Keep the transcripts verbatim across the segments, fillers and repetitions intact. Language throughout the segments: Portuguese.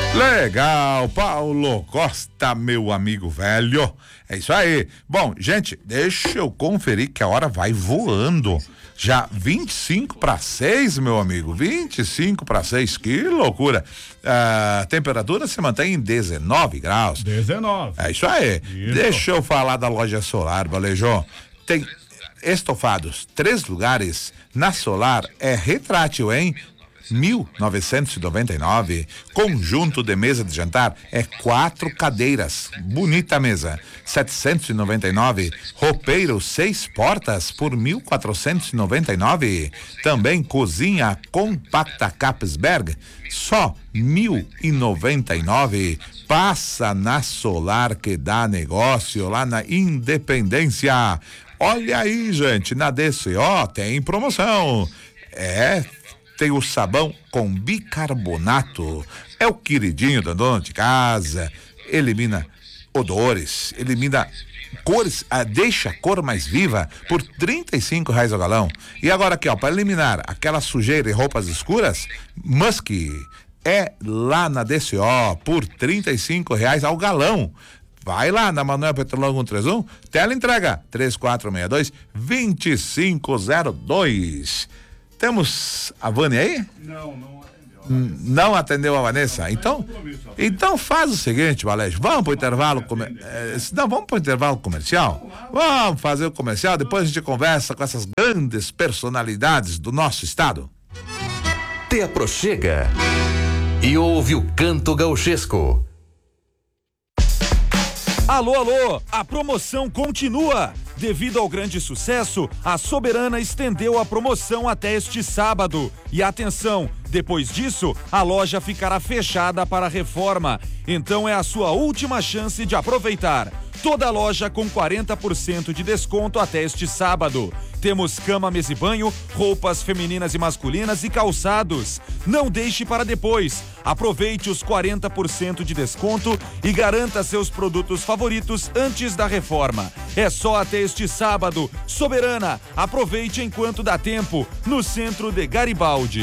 Legal, Paulo Costa, meu amigo velho. É isso aí. Bom, gente, deixa eu conferir que a hora vai voando. Já vinte e cinco para seis, meu amigo. vinte e cinco para seis, que loucura. A temperatura se mantém em dezenove graus. dezenove. É isso aí. Isso. Deixa eu falar da loja Solar, Valejão. Tem estofados, três lugares. Na Solar é retrátil, hein? mil novecentos e noventa e nove. Conjunto de mesa de jantar é quatro cadeiras. Bonita mesa. setecentos e noventa e nove. Roupeiro seis portas por mil quatrocentos e noventa e nove. Também cozinha compacta Capsberg, só mil e noventa e nove. Passa na Solar que dá negócio lá na Independência. Olha aí, gente, na D C O tem promoção. É, tem o sabão com bicarbonato. É o queridinho da dona de casa. Elimina odores, elimina cores, ah, deixa a cor mais viva por trinta e cinco reais ao galão. E agora aqui, ó, para eliminar aquela sujeira e roupas escuras, Musk é lá na D C O por trinta e cinco reais ao galão. Vai lá na Manuel Petrolão cento e trinta e um, tela entrega três quatro seis dois, dois cinco zero dois. Temos a Vânia aí? Não, não atendeu. Não atendeu a Vanessa? Então, então faz o seguinte, Valério, vamos pro intervalo, comer... eh, não, vamos pro intervalo comercial? Vamos fazer o comercial, depois a gente conversa com essas grandes personalidades do nosso estado. Te aproxega e ouve o canto gauchesco. Alô, alô, a promoção continua. Devido ao grande sucesso, a Soberana estendeu a promoção até este sábado. E atenção, depois disso, a loja ficará fechada para reforma. Então é a sua última chance de aproveitar. Toda a loja com quarenta por cento de desconto até este sábado. Temos cama, mesa e banho, roupas femininas e masculinas e calçados. Não deixe para depois. Aproveite os quarenta por cento de desconto e garanta seus produtos favoritos antes da reforma. É só até este sábado. Soberana, aproveite enquanto dá tempo, no centro de Garibaldi.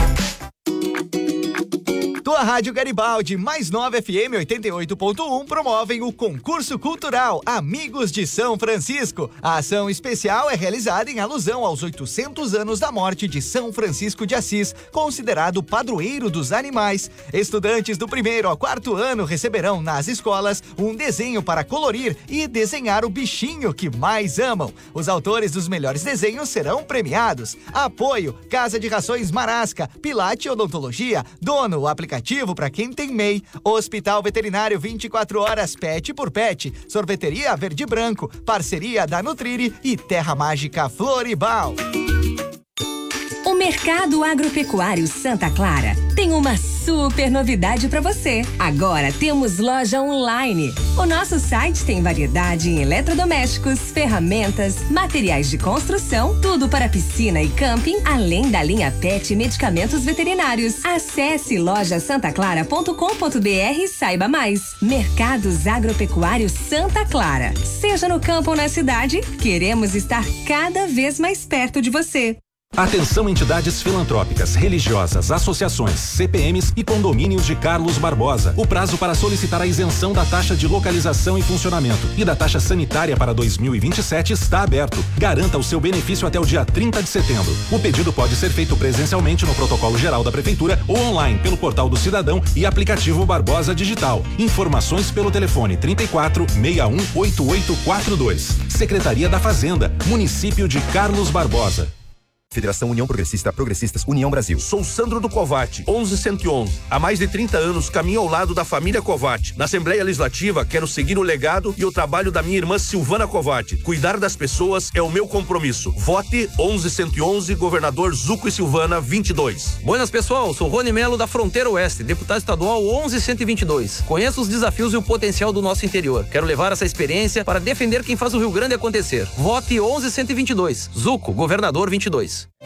Tua Rádio Garibaldi, mais nova F M oitenta e oito ponto um promovem o concurso cultural Amigos de São Francisco. A ação especial é realizada em alusão aos oitocentos anos da morte de São Francisco de Assis, considerado padroeiro dos animais. Estudantes do primeiro ao quarto ano receberão nas escolas um desenho para colorir e desenhar o bichinho que mais amam. Os autores dos melhores desenhos serão premiados. Apoio: Casa de Rações Marasca, Pilate Odontologia, Dono, o aplicativo para quem tem M E I, Hospital Veterinário vinte e quatro horas Pet por Pet, Sorveteria Verde Branco, parceria da Nutrire e Terra Mágica Floribal. O Mercado Agropecuário Santa Clara tem uma super novidade para você. Agora temos loja online. O nosso site tem variedade em eletrodomésticos, ferramentas, materiais de construção, tudo para piscina e camping, além da linha Pet e medicamentos veterinários. Acesse loja santa clara ponto com ponto b r e saiba mais. Mercados Agropecuários Santa Clara. Seja no campo ou na cidade, queremos estar cada vez mais perto de você. Atenção, entidades filantrópicas, religiosas, associações, C P Ms e condomínios de Carlos Barbosa. O prazo para solicitar a isenção da taxa de localização e funcionamento e da taxa sanitária para dois mil e vinte e sete está aberto. Garanta o seu benefício até o dia trinta de setembro. O pedido pode ser feito presencialmente no protocolo geral da Prefeitura ou online pelo portal do Cidadão e aplicativo Barbosa Digital. Informações pelo telefone trinta e quatro, sessenta e um, oitenta e oito quarenta e dois. Secretaria da Fazenda, Município de Carlos Barbosa. Federação União Progressista, Progressistas, União Brasil. Sou Sandro do Covate, onze cento e onze. Há mais de trinta anos caminho ao lado da família Covate. Na Assembleia Legislativa, quero seguir o legado e o trabalho da minha irmã Silvana Covate. Cuidar das pessoas é o meu compromisso. Vote onze cento e onze, governador Zuco e Silvana, vinte e dois. Buenas, pessoal. Sou Rony Melo da Fronteira Oeste, deputado estadual onze cento e vinte e dois. Conheço os desafios e o potencial do nosso interior. Quero levar essa experiência para defender quem faz o Rio Grande acontecer. Vote onze cento e vinte e dois. Zuco, governador vinte e dois.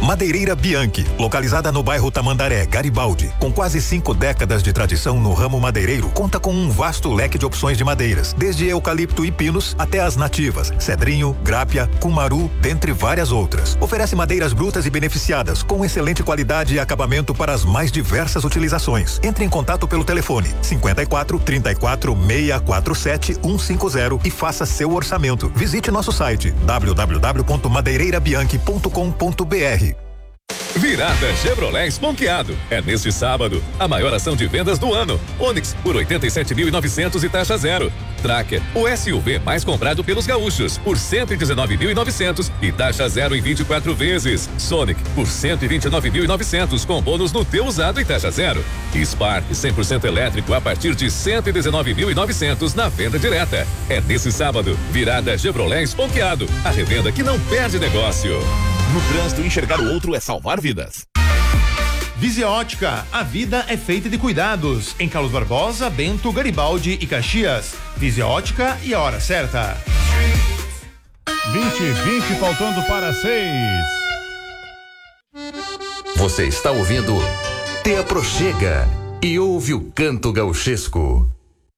Madeireira Bianchi, localizada no bairro Tamandaré, Garibaldi, com quase cinco décadas de tradição no ramo madeireiro, conta com um vasto leque de opções de madeiras, desde eucalipto e pinos até as nativas, cedrinho, grápia, cumaru, dentre várias outras. Oferece madeiras brutas e beneficiadas, com excelente qualidade e acabamento para as mais diversas utilizações. Entre em contato pelo telefone cinquenta e quatro, trinta e quatro, seis quatro sete, cento e cinquenta e faça seu orçamento. Visite nosso site w w w ponto madeireira bianchi ponto com ponto b r. Virada Chevrolet Esponqueado. É neste sábado, a maior ação de vendas do ano. Onix por oitenta e sete mil e novecentos e taxa zero. Tracker, o S U V mais comprado pelos gaúchos, por cento e dezenove mil e novecentos e taxa zero em vinte e quatro vezes. Sonic por cento e vinte e nove mil e novecentos com bônus no teu usado e taxa zero. E Spark cem por cento elétrico a partir de cento e dezenove mil e novecentos na venda direta. É nesse sábado, Virada Chevrolet Esponqueado. A revenda que não perde negócio. No trânsito, enxergar o outro é salvar vidas. Visia Ótica, a vida é feita de cuidados. Em Carlos Barbosa, Bento, Garibaldi e Caxias. Visia Ótica e a hora certa. vinte e vinte, faltando para seis. Você está ouvindo Te Aproxega e ouve o canto gauchesco.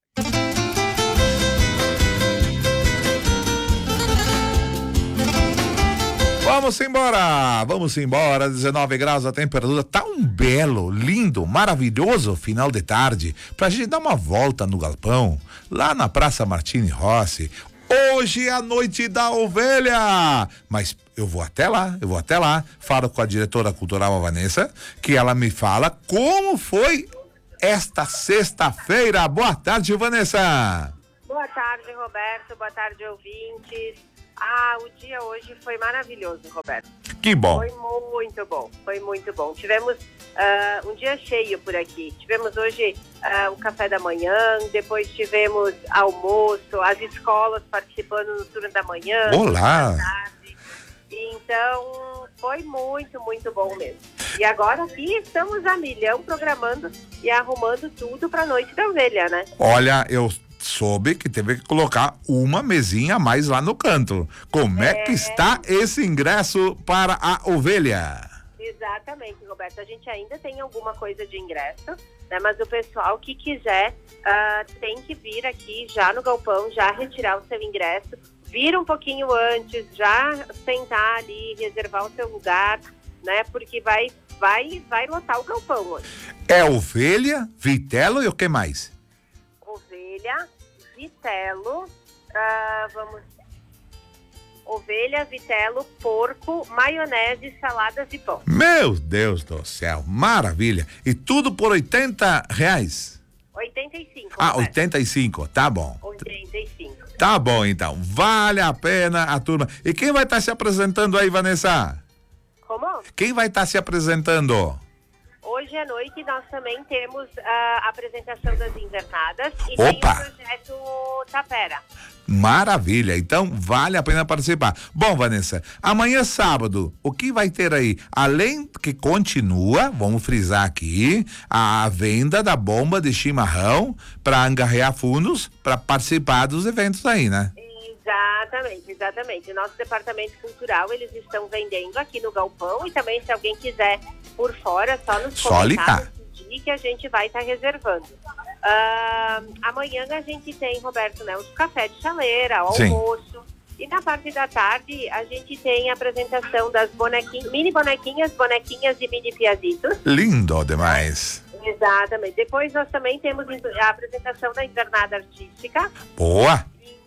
Vamos embora, vamos embora, dezenove graus a temperatura, tá um belo, lindo, maravilhoso final de tarde, pra gente dar uma volta no galpão, lá na Praça Martini Rossi. Hoje é a noite da ovelha, mas eu vou até lá, eu vou até lá, falo com a diretora cultural, a Vanessa, que ela me fala como foi esta sexta-feira. Boa tarde, Vanessa. Boa tarde, Roberto, boa tarde, ouvintes. Ah, o dia hoje foi maravilhoso, Roberto. Que bom. Foi muito bom, foi muito bom. Tivemos uh, um dia cheio por aqui. Tivemos hoje uh, o café da manhã, depois tivemos almoço, as escolas participando no turno da manhã. Olá! Da tarde. Então, foi muito, muito bom mesmo. E agora aqui estamos a milhão programando e arrumando tudo para a noite da ovelha, né? Olha, eu soube que teve que colocar uma mesinha a mais lá no canto. Como é, é que está esse ingresso para a ovelha? Exatamente, Roberto. A gente ainda tem alguma coisa de ingresso, né? Mas o pessoal que quiser uh, tem que vir aqui já no galpão, já retirar o seu ingresso, vir um pouquinho antes, já sentar ali, reservar o seu lugar, né? Porque vai, vai, vai lotar o galpão hoje. É ovelha, vitelo e o que mais? Ovelha, vitelo, uh, vamos, ovelha, vitelo, porco, maionese, saladas e pão. Meu Deus do céu, maravilha. E tudo por oitenta reais? oitenta e cinco. Ah, oitenta e cinco, tá bom. oitenta e cinco. Tá bom, então, vale a pena a turma. E quem vai estar tá se apresentando aí, Vanessa? Como? Quem vai estar tá se apresentando? Hoje à noite nós também temos a apresentação das invernadas e Opa. tem o projeto Tapera. Maravilha, então vale a pena participar. Bom, Vanessa, amanhã sábado, o que vai ter aí? Além que continua, vamos frisar aqui, a venda da bomba de chimarrão para angariar fundos para participar dos eventos aí, né? Exatamente, exatamente. Nosso departamento cultural, eles estão vendendo aqui no galpão e também se alguém quiser por fora, só nos só comentários pedir que a gente vai estar tá reservando. Uh, amanhã a gente tem, Roberto, né, os café de chaleira, almoço. Sim. E na parte da tarde a gente tem a apresentação das bonequinhas, mini bonequinhas, bonequinhas e mini piazitos. Lindo demais. Exatamente. Depois nós também temos a apresentação da invernada artística. Boa.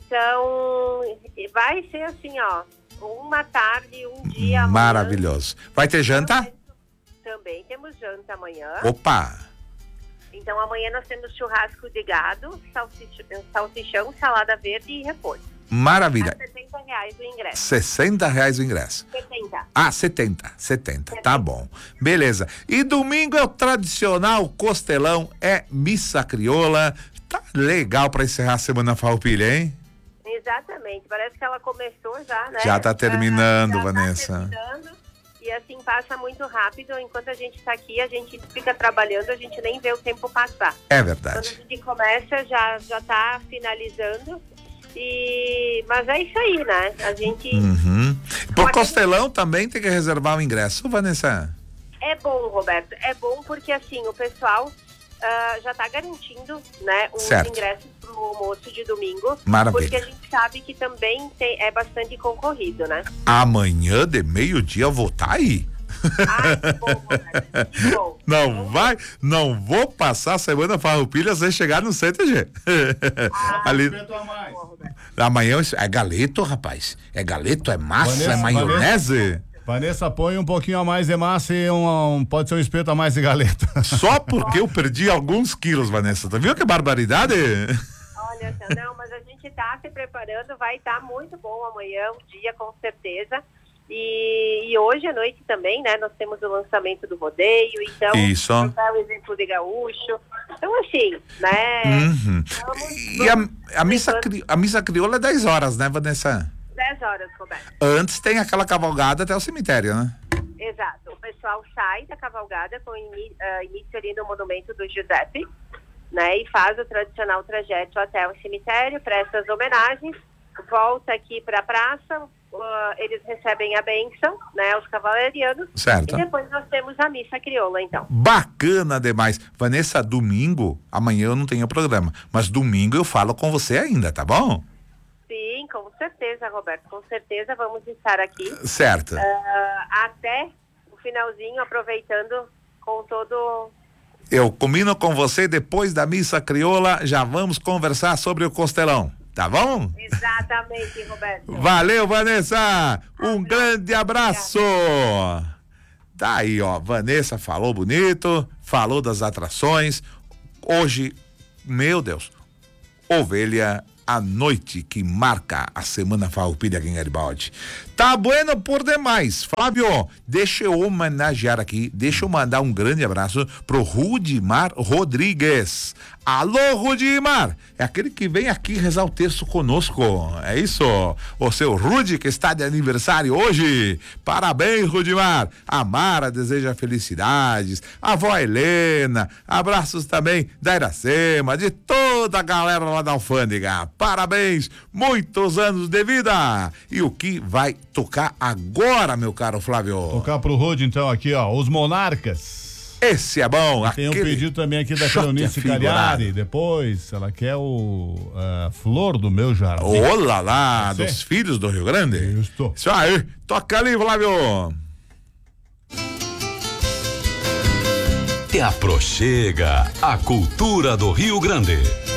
Então, vai ser assim, ó, uma tarde, um dia. Maravilhoso. Amanhã. Vai ter janta? Também temos janta amanhã. Opa! Então, amanhã nós temos churrasco de gado, salsichão, salsichão salada verde e repolho. Maravilha. A sessenta reais o ingresso. sessenta reais o ingresso. setenta. Ah, setenta, setenta, tá bom. Beleza. E domingo é o tradicional costelão, é missa crioula. Tá legal pra encerrar a semana farroupilha, hein? Exatamente, parece que ela começou já, né? Já tá terminando, já Vanessa. Tá terminando, e assim passa muito rápido. Enquanto a gente tá aqui, a gente fica trabalhando, a gente nem vê o tempo passar. É verdade. Quando a gente começa, já, já tá finalizando. E... Mas é isso aí, né? A gente... Uhum. Por Costelão também tem que reservar o ingresso, Vanessa? É bom, Roberto, é bom porque assim, o pessoal uh, já está garantindo, né, os certo. ingressos para o almoço de domingo. Maravilha. Porque a gente sabe que também tem, é bastante concorrido, né? Amanhã de meio-dia eu vou estar aí. Ai, que bom, Roberto, que bom. Não vai, não vou passar a semana farroupilha sem chegar no C T G. Ah, ali. mais. Amanhã é galeto, rapaz. É galeto, é massa, Vanessa, é maionese. Vanessa, Vanessa, põe um pouquinho a mais de massa e um, um pode ser um espeto a mais de galeta. Só porque eu perdi alguns quilos, Vanessa. Tá viu que barbaridade? Olha, não, mas a gente está se preparando, vai estar tá muito bom amanhã, um dia com certeza. E, e hoje à noite também, né, nós temos o lançamento do rodeio, então, isso. o exemplo de gaúcho. Então, assim, né? Uhum. Vamos, e a, a, missa, cri, a missa crioula é dez horas, né, Vanessa? dez horas, Roberto. Antes tem aquela cavalgada até o cemitério, né? Exato. O pessoal sai da cavalgada com ini, uh, início ali no monumento do Giuseppe, né, e faz o tradicional trajeto até o cemitério, presta as homenagens, volta aqui para a praça. Uh, eles recebem a bênção, né, os cavalarianos. Certo. E depois nós temos a missa crioula, então. Bacana demais. Vanessa, domingo, amanhã eu não tenho programa, mas domingo eu falo com você ainda, tá bom? Sim, com certeza, Roberto, com certeza vamos estar aqui. Certo. Uh, até o finalzinho, aproveitando com todo... Eu combino com você, depois da missa crioula, já vamos conversar sobre o Costelão. Tá bom? Exatamente, Roberto. Valeu, Vanessa! Um grande abraço! Tá aí, ó. Vanessa falou bonito, falou das atrações. Hoje, meu Deus, ovelha à noite que marca a Semana Farroupilha aqui em Garibaldi. Tá bueno por demais. Flávio, deixa eu homenagear aqui, deixa eu mandar um grande abraço pro Rudimar Rodrigues. Alô, Rudimar! É aquele que vem aqui rezar o terço conosco. É isso? O seu Rudy que está de aniversário hoje. Parabéns, Rudimar. A Mara deseja felicidades. A avó Helena. Abraços também da Iracema, de toda a galera lá da alfândega. Parabéns, muitos anos de vida. E o que vai tocar agora, meu caro Flávio? Tocar pro Rudy, então, aqui, ó, Os Monarcas. Esse é bom. E tem um pedido também aqui da Cleonice Cariari. Depois, ela quer o uh, Flor do Meu Jardim. Olá lá, dos ser? Filhos do Rio Grande. Isso. Isso aí, toca ali, Flávio. Te aproxega a cultura do Rio Grande.